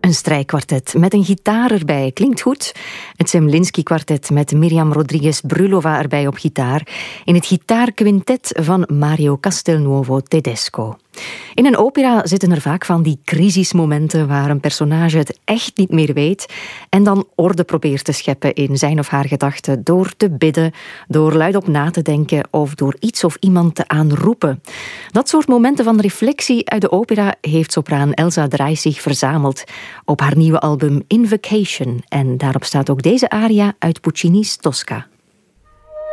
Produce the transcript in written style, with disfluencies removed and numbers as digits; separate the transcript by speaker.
Speaker 1: Een strijkkwartet met een gitaar erbij. Klinkt goed. Het Zemlinsky-kwartet met Miriam Rodriguez-Brulova erbij op gitaar. In het gitaarquintet van Mario Castelnuovo Tedesco. In een opera zitten er vaak van die crisismomenten waar een personage het echt niet meer weet en dan orde probeert te scheppen in zijn of haar gedachten door te bidden, door luidop na te denken of door iets of iemand te aanroepen. Dat soort momenten van reflectie uit de opera heeft sopraan Elsa Dreissig verzameld op haar nieuwe album Invocation. En daarop staat ook deze aria uit Puccini's Tosca.